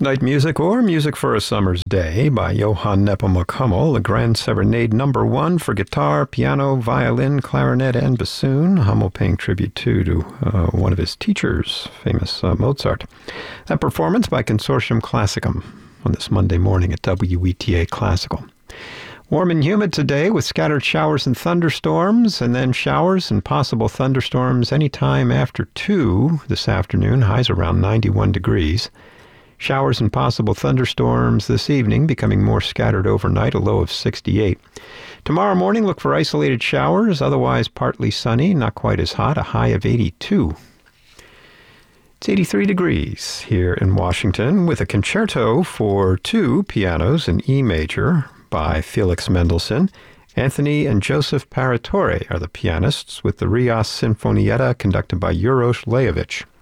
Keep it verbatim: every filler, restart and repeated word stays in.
Night Music or Music for a Summer's Day by Johann Nepomuk Hummel, the Grand Serenade number one for guitar, piano, violin, clarinet, and bassoon. Hummel paying tribute too to uh, one of his teachers, famous uh, Mozart. That performance by Consortium Classicum on this Monday morning at W E T A Classical. Warm and humid today with scattered showers and thunderstorms, and then showers and possible thunderstorms anytime after two this afternoon. Highs around ninety-one degrees. Showers and possible thunderstorms this evening, becoming more scattered overnight, a low of sixty-eight. Tomorrow morning, look for isolated showers, otherwise partly sunny, not quite as hot, a high of eighty-two. It's eighty-three degrees here in Washington with a concerto for two pianos in E major by Felix Mendelssohn. Anthony and Joseph Paratore are the pianists, with the Rias Sinfonietta conducted by Uroš Lajović.